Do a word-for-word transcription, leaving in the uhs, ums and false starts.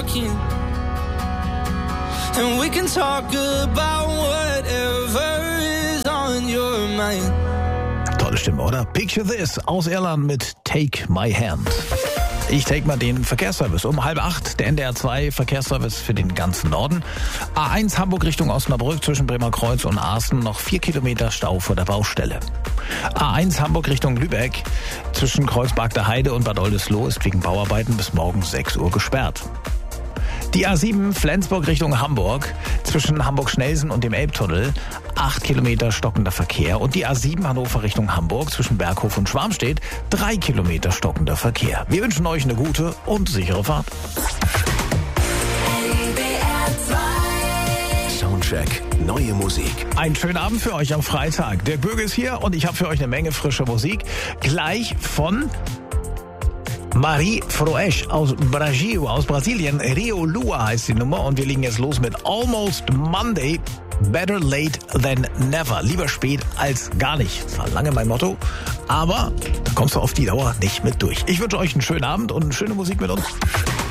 talking. And we can talk about whatever is on your mind. Tolle Stimme, oder? Picture This aus Irland mit Take My Hand. Ich take mal den Verkehrsservice. Um halb acht, der N D R zwei Verkehrsservice für den ganzen Norden. A eins Hamburg Richtung Osnabrück zwischen Bremerkreuz und Aaßen noch vier Kilometer Stau vor der Baustelle. A eins Hamburg Richtung Lübeck zwischen Kreuzberg der Heide und Bad Oldesloe ist wegen Bauarbeiten bis morgens sechs Uhr gesperrt. Die A sieben Flensburg Richtung Hamburg zwischen Hamburg-Schnelsen und dem Elbtunnel acht Kilometer stockender Verkehr. Und die A sieben Hannover Richtung Hamburg zwischen Berghof und Schwarmstedt drei Kilometer stockender Verkehr. Wir wünschen euch eine gute und sichere Fahrt. Soundcheck, neue Musik. Einen schönen Abend für euch am Freitag. Der Bürger ist hier und ich habe für euch eine Menge frische Musik. Gleich von Marie Froesch aus Brasil, aus Brasilien. Rio Lua heißt die Nummer und wir legen jetzt los mit Almost Monday. Better late than never. Lieber spät als gar nicht. Das war lange mein Motto, aber da kommst du auf die Dauer nicht mit durch. Ich wünsche euch einen schönen Abend und eine schöne Musik mit uns.